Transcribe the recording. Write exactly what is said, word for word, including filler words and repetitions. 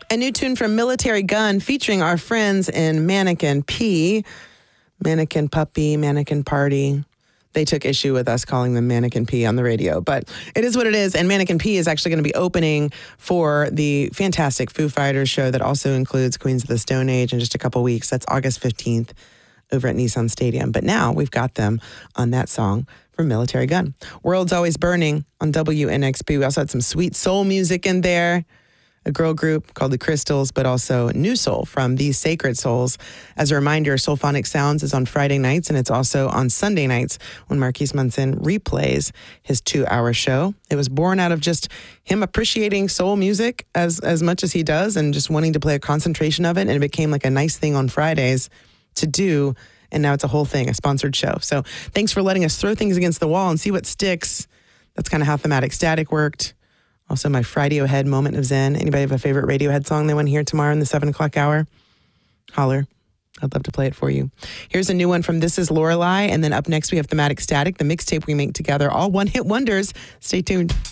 A new tune from Military Gun featuring our friends in Mannequin P. Mannequin Puppy, Mannequin Party. They took issue with us calling them Mannequin P on the radio, but it is what it is. And Mannequin P is actually going to be opening for the fantastic Foo Fighters show that also includes Queens of the Stone Age in just a couple weeks. That's August fifteenth over at Nissan Stadium. But now we've got them on that song from Military Gun. World's Always Burning on W N X P. We also had some sweet soul music in there. A girl group called the Crystals, but also New Soul from These Sacred Souls. As a reminder, Soulphonic Sounds is on Friday nights, and it's also on Sunday nights when Marquise Munson replays his two-hour show. It was born out of just him appreciating soul music as, as much as he does and just wanting to play a concentration of it, and it became like a nice thing on Fridays to do, and now it's a whole thing, a sponsored show. So thanks for letting us throw things against the wall and see what sticks. That's kind of how Thematic Static worked. Also, my Radiohead moment of zen. Anybody have a favorite Radiohead song they want to hear tomorrow in the seven o'clock hour? Holler. I'd love to play it for you. Here's a new one from This Is Lorelei. And then up next, we have Thematic Static, the mixtape we make together. All one-hit wonders. Stay tuned.